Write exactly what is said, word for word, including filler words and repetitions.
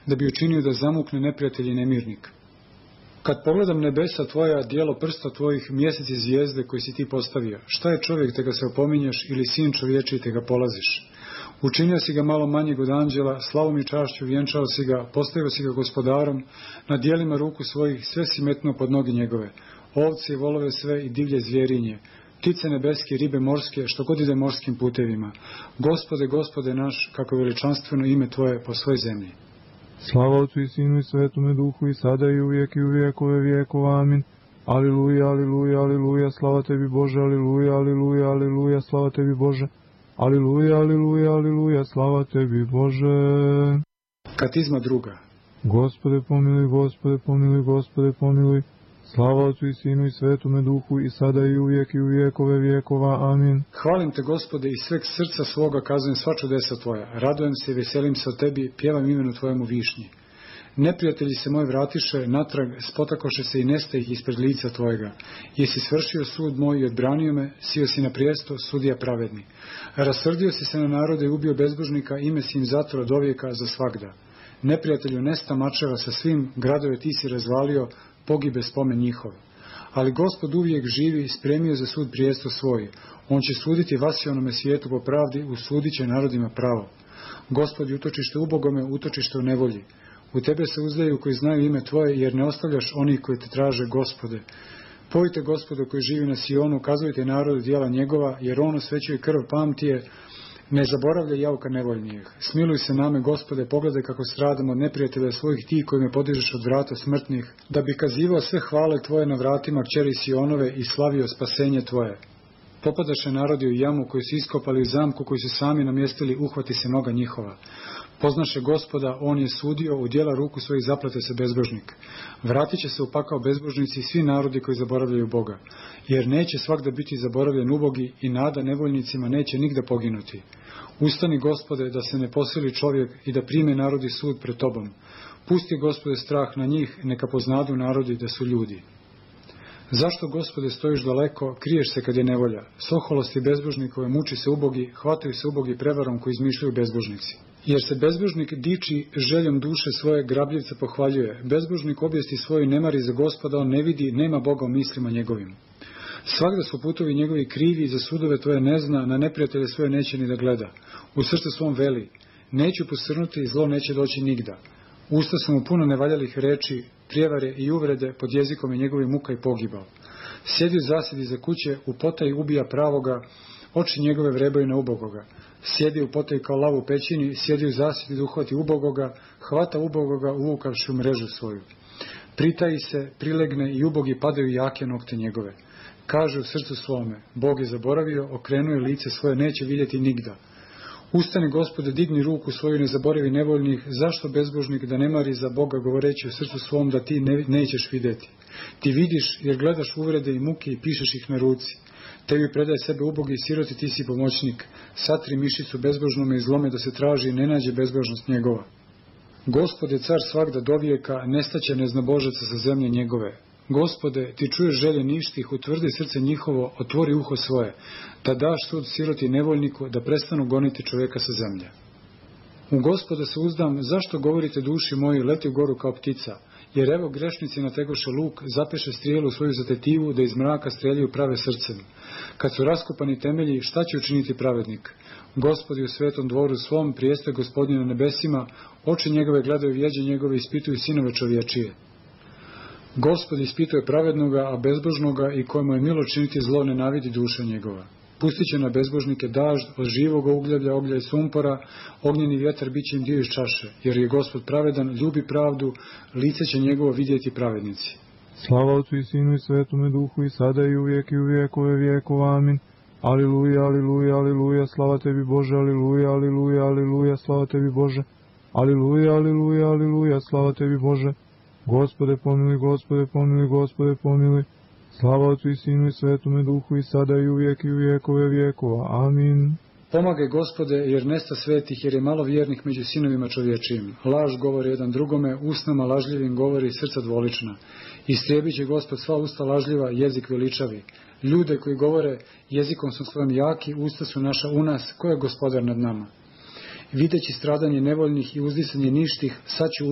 da bi učinio da zamukne neprijatelj i nemirnik. Kad pogledam nebesa tvoja, dijelo prsta tvojih, mjesec i zvijezde koji si ti postavio, šta je čovjek te ga se opominješ ili sin čovječiji te ga polaziš? Učinio si ga malo manjeg od anđela, slavom i čašću vjenčao si ga, postavio si ga gospodarom, na dijelima ruku svojih sve si metnuo pod noge njegove, ovce i volove sve i divlje zvjerinje, ptice nebeske, ribe morske, što god ide morskim putevima. Gospode, Gospode naš, kako veličanstveno ime tvoje po svoj zemlji. Slava Otcu i Sinu i Svetome Duhu i sada i uvijek i u vijekove vijekova. Amin. Aliluja, aliluja, aliluja, slava tebi Bože, aliluja, aliluja, aliluja, slava tebi Bože. Aliluja, aliluja, aliluja, slava tebi Bože. Katizma druga. Gospode pomiluj, Gospode pomiluj, Gospode pomiluj. Slava Otcu i Sinu i Svetome Duhu i sada i uvijek i u vijekove vijekova. Amin. Hvalim te, Gospode, iz sveg srca svoga kazujem sva čudesa tvoja. Radujem se i veselim se o tebi, pjevam imenu tvojemu višnji. Neprijatelji se moji vratiše, natrag spotakoše se i nesta ih ispred lica tvojega. Jesi svršio sud moj i odbranio me, sio si na prijesto, sudija pravedni. Rasrdio si se na narode i ubio bezbožnika, ime si im zatvor od ovijeka za svagda. Neprijatelju nesta mačeva sa svim, gradove ti si razvalio, pogibe spomen njihov. Ali Gospod uvijek živi, spremio za sud prijesto svoj. On će suditi vasionome svijetu po pravdi, usudit će narodima pravo. Gospod je utočište ubogome, utočište u nevolji. U tebe se uzdaju koji znaju ime tvoje, jer ne ostavljaš onih koji te traže, Gospode. Pojite Gospodu koji živi na Sionu, ukazujte narodu djela njegova, jer on osvećuje krv pamtije, ne zaboravlja jauka nevoljnijih. Smiluj se name, Gospode, pogledaj kako stradam od neprijatelja svojih ti koji me podižeš od vrata smrtnih, da bi kazivao sve hvale tvoje na vratima kćeri Sionove i slavio spasenje tvoje. Popadaše narodi u jamu koju su iskopali u zamku koju su sami namjestili, uhvati se noga njihova. Poznaše Gospoda, on je sudio, u djela ruku svojih zaplate se bezbožnik. Vratit će se u pakao bezbožnici i svi narodi koji zaboravljaju Boga, jer neće svakda biti zaboravljen ubogi i nada nevoljnicima neće nigda poginuti. Ustani, Gospode, da se ne posili čovjek i da prime narodi sud pred tobom. Pusti, Gospode, strah na njih, neka poznadu narodi da su ljudi. Zašto, Gospode, stojiš daleko, kriješ se kad je nevolja? Soholosti bezbožnikove, muči se ubogi, hvataju se ubogi prevarom koji izmišljaju bezbožnici. Jer se bezbožnik diči željom duše svoje, grabljivca pohvaljuje. Bezbožnik objesti svoju ne mari za Gospoda, on ne vidi, nema Boga u mislima njegovim. Svagda su putovi njegovi krivi, za sudove tvoje ne zna, na neprijatelje svoje neće ni da gleda. U srcu svom veli, neću posrnuti i zlo neće doći nigda. Usta su mu puno nevaljalih reči, prijevare i uvrede, pod jezikom je njegovih muka i pogibao. Sjedi u zasjedi za kuće, u potaj ubija pravoga, oči njegove vrebaju na ubogoga. Sjedi u potaj kao lav u pećini, sjedi u zasjedi da uhvati ubogoga, hvata ubogoga uvukavši u mrežu svoju. Pritaji se, prilegne i ubogi padaju jake nokte njegove. Kaže u srcu svome, Bog je zaboravio, okrenuje lice svoje, neće vidjeti nigda. Ustani, Gospode, digni ruku svoju, ne zaboravi nevoljnih, zašto bezbožnik da ne mari za Boga, govoreći u srcu svom da ti ne, nećeš vidjeti. Ti vidiš jer gledaš uvrede i muke i pišeš ih na ruci. Tebi predaje sebe ubogi i siroti, ti si pomoćnik. Satri mišicu bezbožnome i zlome da se traži i ne nađe bezbožnost njegova. Gospod je car svagda dovijeka, nestaće neznabožaca sa zemlje njegove. Gospode, ti čuješ želje ništih, utvrdi srce njihovo, otvori uho svoje, da daš sud siroti i nevoljniku, da prestanu goniti čovjeka sa zemlje. U Gospoda se uzdam, zašto govorite duši moji, leti u goru kao ptica, jer evo grešnici nategoše luk, zapeše strijelu svoju za tetivu, da iz mraka streljaju prave srcem. Kad su raskopani temelji, šta će učiniti pravednik? Gospodi u svetom dvoru svom, prijestoje Gospodnje na nebesima, oči njegove gledaju vjeđe njegove, ispituju sinove čovječije. Gospod ispituje pravednoga, a bezbožnoga i kojemu je milo činiti zlo nenavidi duša njegova. Pustit će na bezbožnike dažd, od živog ugljablja, oglja i sumpora, ognjeni vjetar bit će im dio iz čaše, jer je Gospod pravedan, ljubi pravdu, lice će njegovo vidjeti pravednici. Slava Otcu i Sinu i Svetome Duhu i sada i uvijek i u vijekove vijekova. Amin. Aliluja, aliluja, aliluja, slava tebi Bože, aliluja, aliluja, aliluja, slava tebi Bože. Aliluja, aliluja, aliluja, slava tebi Bože. Gospode pomiluj, Gospode pomiluj, Gospode pomiluj. Slava Otcu i Sinu i Svetome Duhu i sada i uvijek i u vijekove vijekova. Amin. Pomagaj, Gospode, jer nesta svetih, jer je malo vjernih među sinovima čovječijim. Laž govori jedan drugome, usnama lažljivim govori srca dvolična. Istrijebit će Gospod sva usta lažljiva, jezik veličavi. Ljude koji govore jezikom su svojim jaki, usta su naša u nas, ko je gospodar nad nama? Videći stradanje nevoljnih i uzdisanje ništih, sad ću